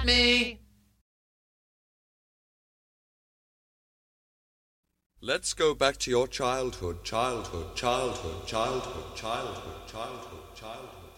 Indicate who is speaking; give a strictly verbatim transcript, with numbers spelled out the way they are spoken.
Speaker 1: at me.
Speaker 2: Let's go back to your childhood, childhood, childhood, childhood, childhood, childhood, childhood.